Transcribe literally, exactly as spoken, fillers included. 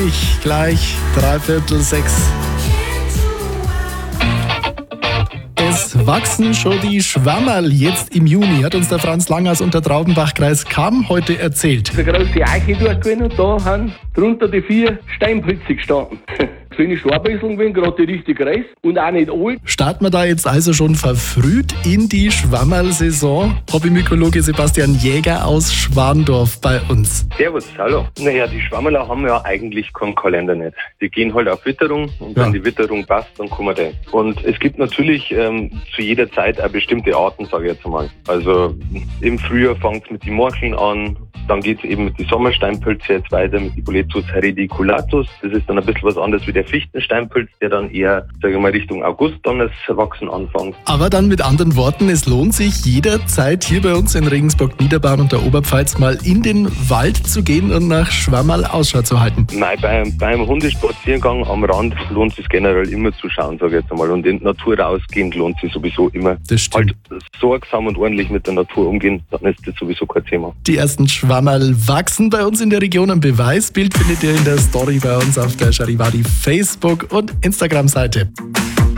pünktlich gleich dreiviertel sechs. Es wachsen schon die Schwammerl jetzt im Juni, hat uns der Franz Lang aus Untertraubenbach-Kreis Cham heute erzählt. Der große Eiche durchgegangen und da haben drunter die vier Steinpilze gestanden. Schöne Starbüsseln gewesen, gerade richtig groß und auch nicht alt. Starten wir da jetzt also schon verfrüht in die Schwammerl-Saison? Hobbymykologe Sebastian Jäger aus Schwandorf bei uns. Servus, hallo. Naja, die Schwammerler haben ja eigentlich keinen Kalender nicht. Die gehen halt auf Witterung und Ja. wenn die Witterung passt, dann kommen die. Und es gibt natürlich ähm, zu jeder Zeit auch bestimmte Arten, sage ich jetzt mal. Also im Frühjahr fängt es mit den Morcheln an, dann geht es eben mit den Sommersteinpilze jetzt weiter, mit den Boletus heridiculatus. Das ist dann ein bisschen was anderes wie der Fichtensteinpilz, der dann eher, sage ich mal, Richtung August dann das Wachsen anfängt. Aber dann mit anderen Worten, es lohnt sich jederzeit hier bei uns in Regensburg-Niederbahn und der Oberpfalz mal in den Wald zu gehen und nach Schwammerl Ausschau zu halten. Nein, beim, beim Hundespaziergang am Rand lohnt es sich generell immer zu schauen, sage ich jetzt einmal. Und in die Natur rausgehen lohnt sich sowieso immer. Das stimmt. Halt sorgsam und ordentlich mit der Natur umgehen, dann ist das sowieso kein Thema. Die ersten Schwammerl wachsen bei uns in der Region. Ein Beweisbild findet ihr in der Story bei uns auf der Charivari Facebook- und Instagram-Seite.